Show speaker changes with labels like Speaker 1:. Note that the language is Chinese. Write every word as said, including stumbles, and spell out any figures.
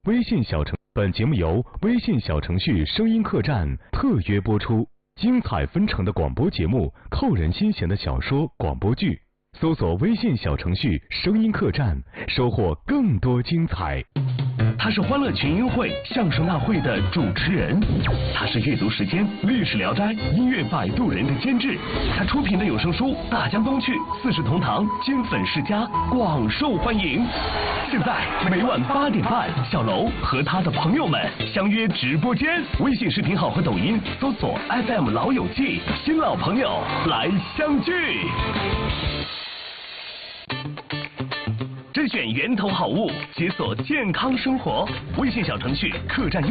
Speaker 1: 微信小程。本节目由微信小程序声音客栈特约播出，精彩纷呈的广播节目，扣人心弦的小说、广播剧，搜索微信小程序声音客栈，收获更多精彩。
Speaker 2: 他是欢乐群英会相声大会的主持人，他是阅读时间、历史聊斋、音乐摆渡人的监制，他出品的有声书《大江东去》《四世同堂》《金粉世家》广受欢迎。现在每晚八点半，小楼和他的朋友们相约直播间，微信视频号和抖音搜索 F M 老友记，新老朋友来相聚。甄选源头好物，解锁健康生活。微信小程序客栈。